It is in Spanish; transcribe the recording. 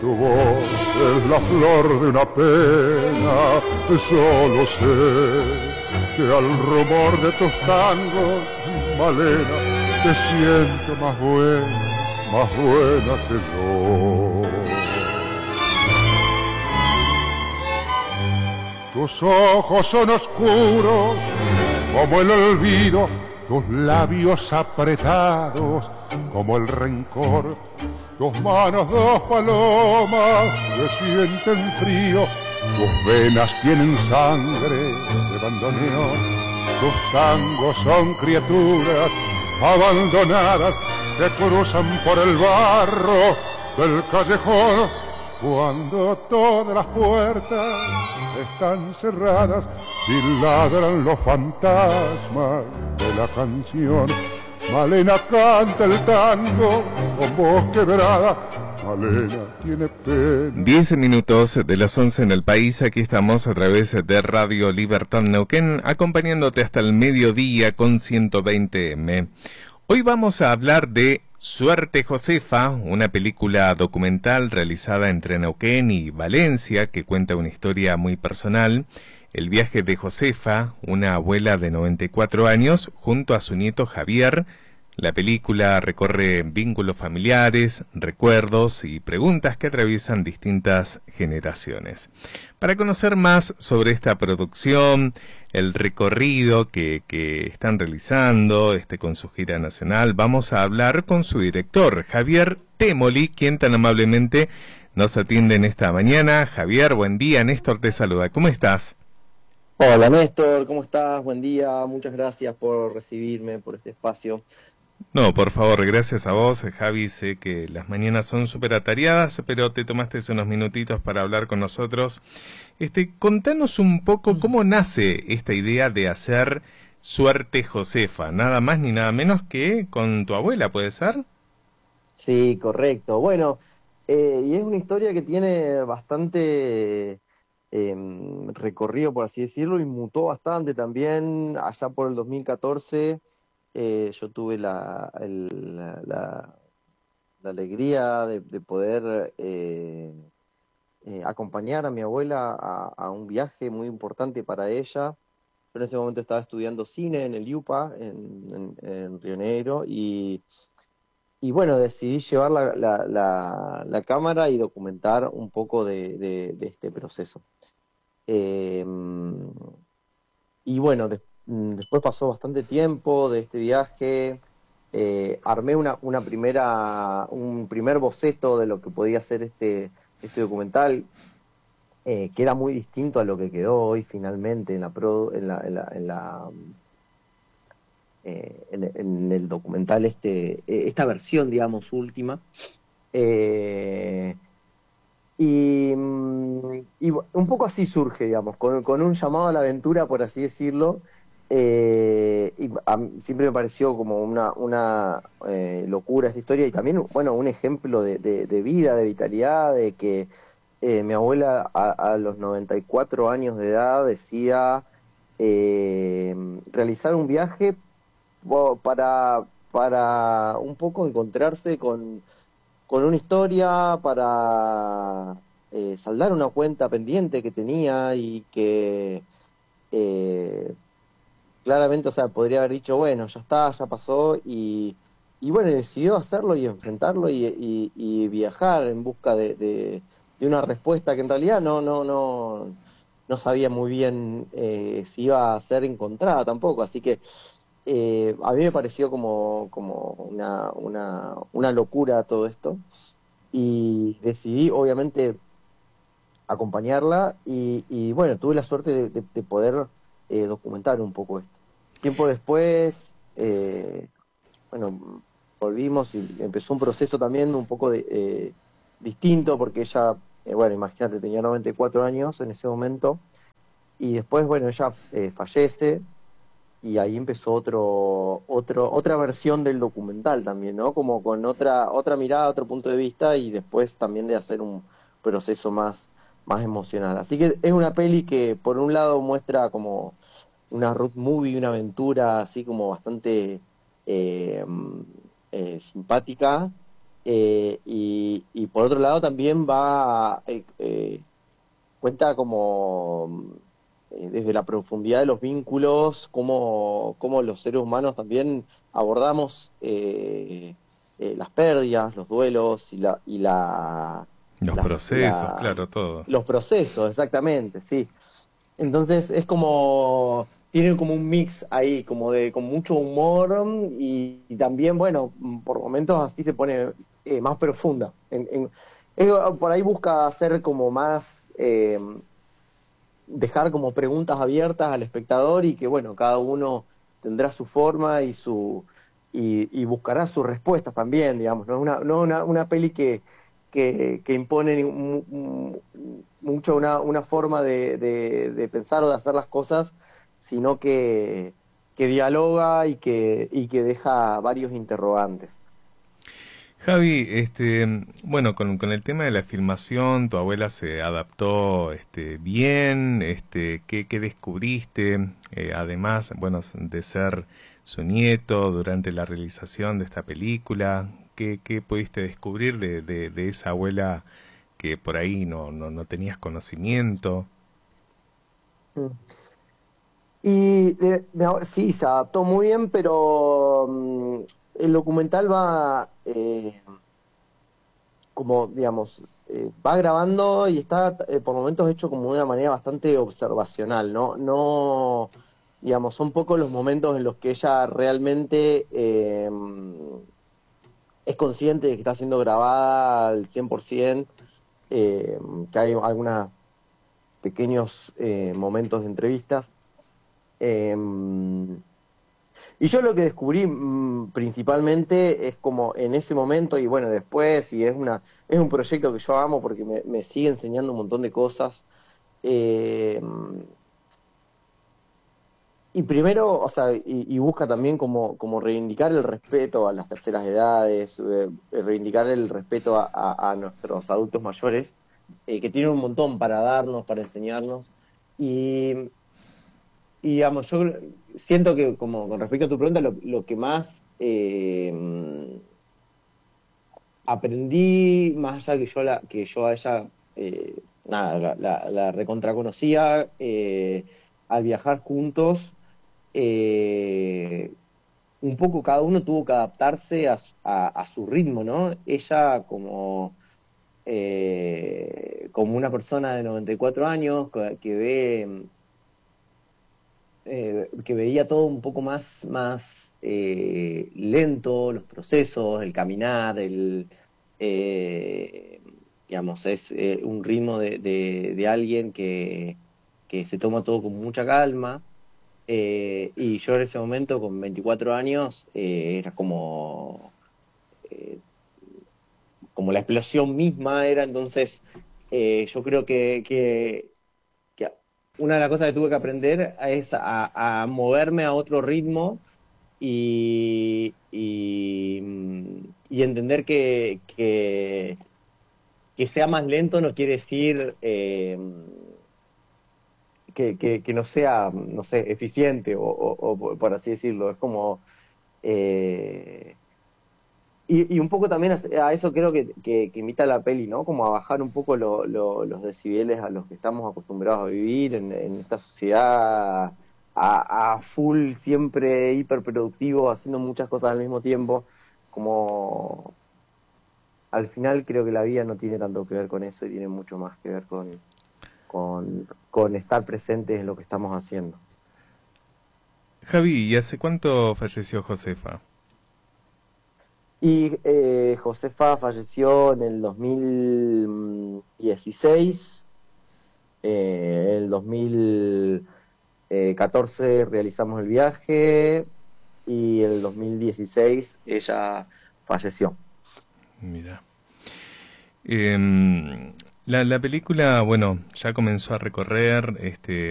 Tu voz es la flor de una pena, solo sé que al rumor de tus tangos, Malena, te siento más buena que yo. Tus ojos son oscuros como el olvido, tus labios apretados como el rencor, tus manos dos palomas que sienten frío, tus venas tienen sangre de bandoneón, tus tangos son criaturas abandonadas que cruzan por el barro del callejón. Cuando todas las puertas están cerradas y ladran los fantasmas de la canción, Malena canta el tango con voz quebrada. Malena tiene pena. 10 minutos de las 11 en el país. Aquí estamos a través de Radio Libertad Neuquén, acompañándote hasta el mediodía con 120M. Hoy vamos a hablar de Suerte Josefa, una película documental realizada entre Neuquén y Valencia que cuenta una historia muy personal. El viaje de Josefa, una abuela de 94 años, junto a su nieto Javier. La película recorre vínculos familiares, recuerdos y preguntas que atraviesan distintas generaciones. Para conocer más sobre esta producción, el recorrido que están realizando con su gira nacional, vamos a hablar con su director, Javier Temoli, quien tan amablemente nos atiende en esta mañana. Javier, buen día. Néstor te saluda. ¿Cómo estás? Hola Néstor, ¿cómo estás? Buen día, muchas gracias por recibirme, por este espacio. No, por favor, gracias a vos, Javi. Sé que las mañanas son súper atareadas, pero te tomaste unos minutitos para hablar con nosotros. Contanos un poco cómo nace esta idea de hacer Suerte Josefa, nada más ni nada menos que con tu abuela, ¿puede ser? Sí, correcto. Bueno, y es una historia que tiene bastante recorrido, por así decirlo, y mutó bastante también allá por el 2014. Yo tuve la alegría de poder acompañar a mi abuela a un viaje muy importante para ella. Yo en ese momento estaba estudiando cine en el IUPA, en Río Negro, y bueno, decidí llevar la cámara y documentar un poco de este proceso. Eh, y bueno, después pasó bastante tiempo de este viaje. Armé un primer boceto de lo que podía ser este documental, que era muy distinto a lo que quedó hoy finalmente en el documental, esta versión, digamos, última. Y un poco así surge, digamos, con un llamado a la aventura, por así decirlo. Siempre me pareció como una locura esta historia, y también, bueno, un ejemplo de vida, de vitalidad, de que mi abuela a los 94 años de edad decida realizar un viaje para un poco encontrarse con una historia, para saldar una cuenta pendiente que tenía y que claramente, o sea, podría haber dicho, bueno, ya está, ya pasó, y bueno, decidió hacerlo y enfrentarlo y viajar en busca de una respuesta que en realidad no sabía muy bien si iba a ser encontrada tampoco, así que a mí me pareció como una locura todo esto, y decidí obviamente acompañarla, y bueno, tuve la suerte de poder documentar un poco esto. Tiempo después, bueno, volvimos y empezó un proceso también un poco distinto, porque ella, bueno, imagínate, tenía 94 años en ese momento, y después, bueno, ella fallece, y ahí empezó otra versión del documental también, ¿no? Como con otra mirada, otro punto de vista, y después también de hacer un proceso más emocional. Así que es una peli que por un lado muestra como una road movie, una aventura así como bastante simpática, y por otro lado también cuenta como desde la profundidad de los vínculos, cómo los seres humanos también abordamos las pérdidas, los duelos Los procesos, claro, todo. los procesos, exactamente, sí. Entonces es como, tienen como un mix ahí, con mucho humor y también, bueno, por momentos así se pone más profunda. Por ahí busca hacer como más, dejar como preguntas abiertas al espectador y que, bueno, cada uno tendrá su forma y buscará sus respuestas también, digamos. No es una peli que impone mucho una forma de pensar o de hacer las cosas, sino que dialoga y que deja varios interrogantes. Javi, bueno, con el tema de la filmación, tu abuela se adaptó, bien, ¿qué descubriste? Además, bueno, de ser su nieto durante la realización de esta película, ¿qué pudiste descubrir de esa abuela que por ahí no tenías conocimiento? Mm. Y sí, se adaptó muy bien, pero el documental como, digamos, va grabando y está por momentos hecho como de una manera bastante observacional, ¿no? No, digamos, son pocos los momentos en los que ella realmente es consciente de que está siendo grabada al 100%, eh, que hay algunos pequeños momentos de entrevistas. Eh, Y yo lo que descubrí principalmente es como en ese momento y bueno, después, y es un proyecto que yo amo porque me sigue enseñando un montón de cosas. eh, y primero, o sea, y busca también como reivindicar el respeto a las terceras edades, reivindicar el respeto a nuestros adultos mayores, que tienen un montón para darnos, para enseñarnos. Y, y digamos, yo siento que, como con respecto a tu pregunta, lo que más aprendí, más allá que yo a ella, nada, la recontra conocía, al viajar juntos, eh, un poco cada uno tuvo que adaptarse a su ritmo, ¿no? Ella como una persona de 94 años que veía todo un poco más lento, los procesos, el caminar, eh, digamos, es un ritmo de alguien que se toma todo con mucha calma. Y yo en ese momento, con 24 años, era eh, como la explosión misma era, entonces yo creo que una de las cosas que tuve que aprender es a moverme a otro ritmo y entender que sea más lento no quiere decir que no sea, no sé, eficiente o por así decirlo. Es como... eh, y un poco también a eso creo que invita la peli, ¿no? Como a bajar un poco los decibeles a los que estamos acostumbrados a vivir en esta sociedad a full, siempre hiperproductivo, haciendo muchas cosas al mismo tiempo. Como al final creo que la vida no tiene tanto que ver con eso y tiene mucho más que ver con estar presentes en lo que estamos haciendo. Javi, ¿y hace cuánto falleció Josefa? Y Josefa falleció en el 2016. En el 2014 realizamos el viaje y en el 2016 ella falleció. Mira. La película, bueno, ya comenzó a recorrer